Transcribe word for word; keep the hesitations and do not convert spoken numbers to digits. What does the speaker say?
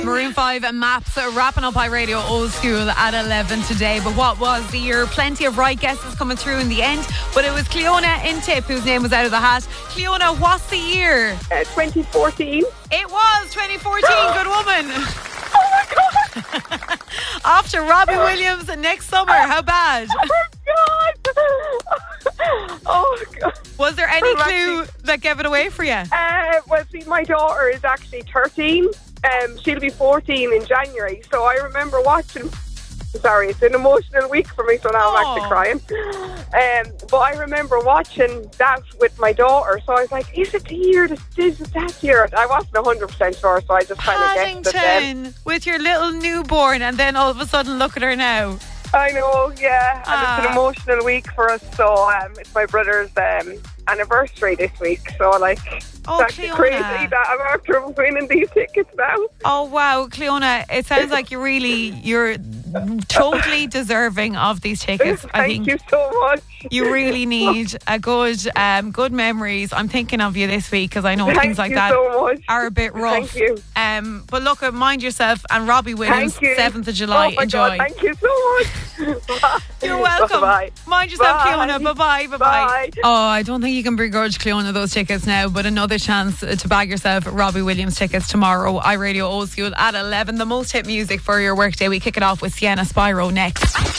Maroon five and Maps uh, wrapping up iRadio Old School at eleven today. But what was the year? Plenty of right guesses coming through in the end. But it was Cleona in Tip whose name was out of the hat. Cleona, what's the year? Uh, twenty fourteen. It was twenty fourteen. Good woman. Oh my God. After Robbie Williams next summer. How bad? Oh God. Oh God. Was there any I'm clue actually- that gave it away for you? Uh, well, see, my daughter is actually thirteen. Um, she'll be fourteen in January. So I remember watching. Sorry, it's an emotional week for me, so now I'm actually Aw. crying. Um, but I remember watching that with my daughter, so I was like, is it the year, this, this is that year? I wasn't one hundred percent sure, so I just kind of guessed it then. Paddington with your little newborn, and then all of a sudden look at her now. I know, yeah, and Ah. it's an emotional week for us, so um, it's my brother's um, anniversary this week, so like, Oh, it's actually Cleona. crazy that I'm after winning these tickets now. Oh wow, Cleona, it sounds like you're really you're totally deserving of these tickets. I Thank think you so much. you really need a good um, good memories. I'm thinking of you this week because I know Thank things like you that so much. are a bit rough. Thank you. Um, but look, uh, mind yourself, and Robbie Williams, Thank you. seventh of July. Oh my Enjoy. God, thank you so much. Bye. You're welcome. Bye. Mind yourself, Bye. Cleona. Bye-bye. Bye-bye. Bye. Oh, I don't think you can begrudge Cleona those tickets now, but another chance to bag yourself Robbie Williams tickets tomorrow. iRadio Old School at eleven. The most hit music for your workday. We kick it off with Sienna Spyro next.